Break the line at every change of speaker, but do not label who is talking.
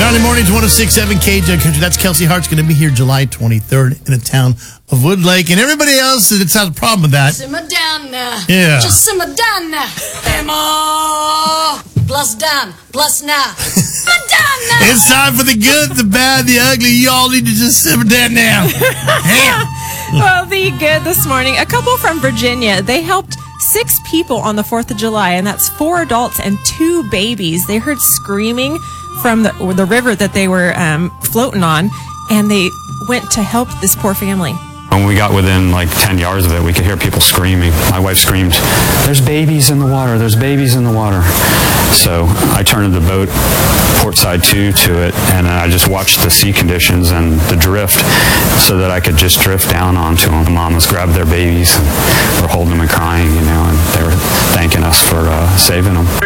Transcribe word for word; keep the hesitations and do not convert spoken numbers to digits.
Early mornings, one oh six point seven K J Country. That's Kelsey Hart's going to be here July twenty-third in the town of Woodlake. And everybody else that's had a problem with that.
Simmer down now.
Yeah.
Just simmer down now. Emma. Plus down. Plus now. Simmer down now.
It's time for the good, the bad, the ugly. You all need to just simmer down now. Yeah.
Well, the good this morning. A couple from Virginia. They helped six people on the fourth of July, and that's four adults and two babies. They heard screaming from the, the river that they were um, floating on, and they went to help this poor family.
When we got within like ten yards of it, we could hear people screaming. My wife screamed, "There's babies in the water, there's babies in the water." So I turned the boat port side to to it, and I just watched the sea conditions and the drift so that I could just drift down onto them. The mamas grabbed their babies and were holding them and crying, you know, and they were thanking us for uh, saving them.